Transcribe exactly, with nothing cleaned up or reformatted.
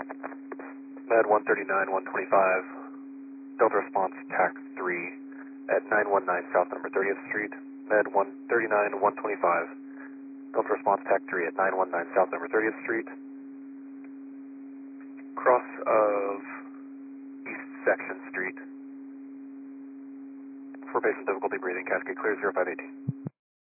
Med one thirty-nine, one twenty-five, Delta response T A C three at nine one nine South number thirtieth Street. Med one thirty-nine, one twenty-five, Delta response T A C three at nine one nine South number thirtieth Street. Cross of East Section Street. For patient difficulty breathing, Cascade clear zero five eighteen.